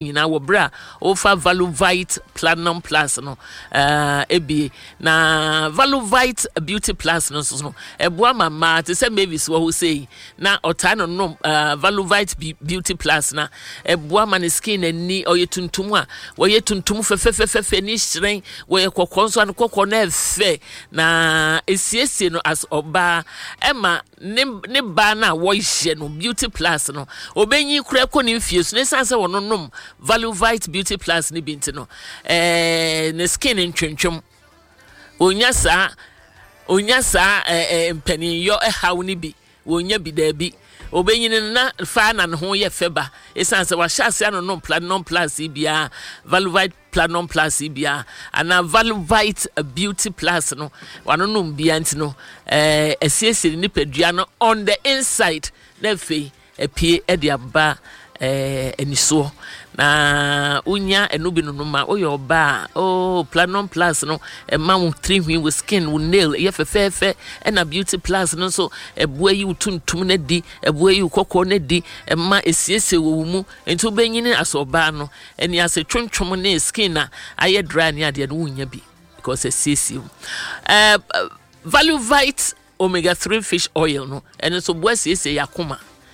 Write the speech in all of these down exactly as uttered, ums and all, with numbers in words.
nyina wo bra ofa Valuvite Platinum Plus no uh ebi na Valuvite Beauty Plus no so no eboa mama te say Mavis wo ho say na ota no no uh, Valuvite Beauty Plus na eboa man skin ani oye tuntum a wo ye tuntum fefefefe ni hyren wo ye kokonso an kokko na efe na esiesie no as oba ema ne ne ba na wo hye no Beauty Plus no obenyi kura ko ni fie so ne sanse wo no nom Valuvite Beauty Plus ni binti no eh ne skin ntwentwem onya sa onya sa eh mpani yo e haw ni bi wonya bi da bi obenyin na fa na ho ye feba esanse wa hyase ano no Platinum Plus bia Valuvite Platinum Plus bia ana Valuvite Beauty Plus no wano no bia nti no eh esiesie ni padua no on the inside na fe epie e dia ba eh eniso na unya enubi no ma oyo ba oh Platinum Plus no e ma wo three hwi with skin wo nail ye fefefe e na Beauty Plus no so e boa yi tuntum na di e boa yi kokko na di e ma esiesie wo mu enti obanyini asoba no eni ase twontwom na skin na aye dry na ade no unya bi because esiesie eh Valuvite omega three fish oil no eni so boa esiesie yakoma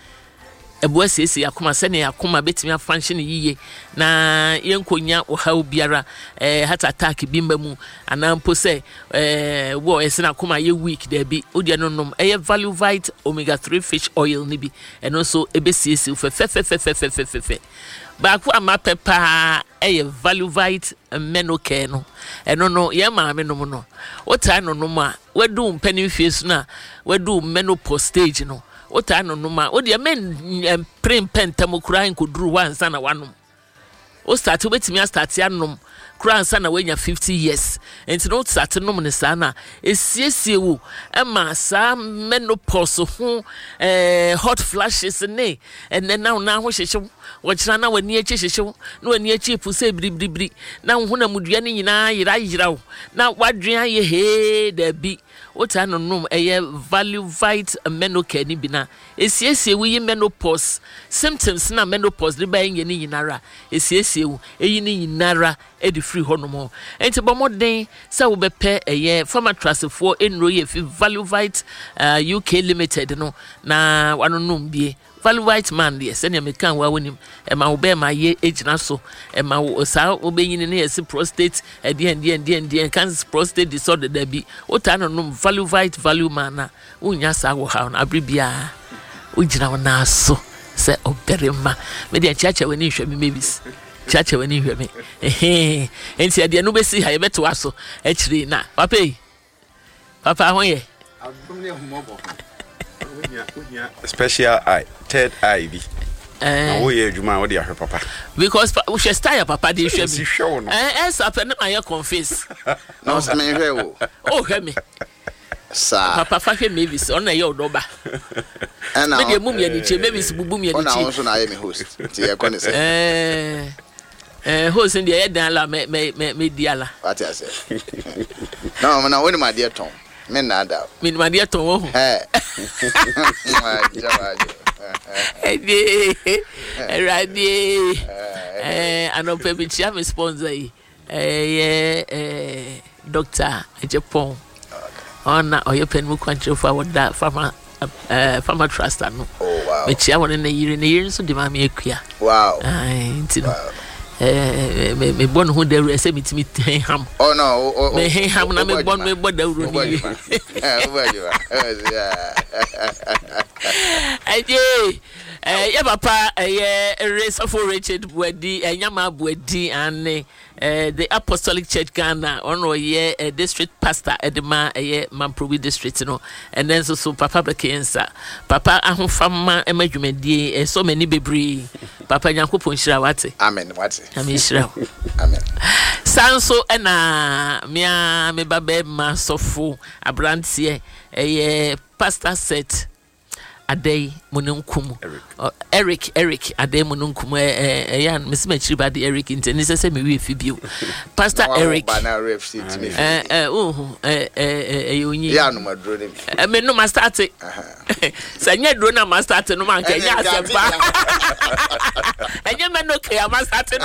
eboa siesie yakoma se ne yakoma betimi afunction yiye na yenkonya ohaw biara eh heart attack bimba mu anampo se eh wo esena akoma ye weak there bi odi no nom eh Valuvite omega three fish oil ni bi eno so ebe siesie fefefefefefefefe ba ku amapepa eh Valuvite menocare no eno no ye ma me nom no ota no nom a wadu mpani fie so na wadu menopause stage no ota no no ma o de men prem pentam kura nkoduru wansa na wanom o start obetimi start anom kura ansa na wanya fifty years enti no start nom ne sana esiesie wo ema sa menopause ho eh hot flashes ne enne na na ho hyehye wo kira na wani echi hyehye na wani echi puse bribribri na ho na mudua ne nyina yira yira wo na wadwen aye he da bi ota no nom eye Valuvite menocare ni bina esiesie wi menopause symptoms na menopause de ba yen ni nyinara esiesie wu eyi ni nyinara e di free honomo enti bomoden sa wo bepe eye Pharmatrust for enro ye fi Valuvite uh, U K Limited no na wano nom bie Valuvite man de se ne mekan wa wonim e ma wo be ma ye ejina so e ma wo sa obenyin ne yesi prostate e de de de de cancer prostate disorder da bi ota no nom Valuvite value mana unya sa wo ha na abribia ujina wona so se oberema me de chiacha wani hwe me mebis chiacha wani hwe me eh enti ade no besi ha ye beto aso e kire na papa yi papa ho ye abumne homobo unya special eye third eye bi eh wo ye adwuma wo de ahwe papa because we should style papa de hwe bi eh esa pe na aye confess no sa me hwe wo oh hwe me sa papa fa hwe Mavis ona ye odoba ana me de mum ye ni che Mavis bubu me ni che ona so na ye me host ti ye ko ne se eh eh host ndi ye dan la me me me diala what I say no na woni ma de ton me na da me ma de ton wo eh ma jawaje eh eh radio eh anope bi chia me sponsor yi eh eh doctor Ejepon ona oyepen mu kwanche for that farmer uh Pharmatrust no oh wow me chia won na yire na yire so de ma me akua wow ai ntino eh me me bon ho da ru se mitimi ten ham oh no oh me hen ham na me bon me bo da ru ni eh obajiwa aje eh ya papa eh race of Richard Buadi enyama Buadi and eh the Apostolic Church Ghana ono ye uh, district pastor edema eh Mamprobi district no and then so so papa bekensa papa ahofama emadwumadi eh, so many bebre papa nyankopon hira wate amen wate amen hira amen sanso ena mia me babe masofo abrantie eh pastor set Adey Mununkum Eric Eric Adey Mununkum eh yan mesima chiriba de Eric inteni sese me wi fibio Pastor Eric eh eh oh eh eh onyi ya no madro ne eh me no ma start sanya dro na ma start no man ka nya asempa enye me no ke ya ma start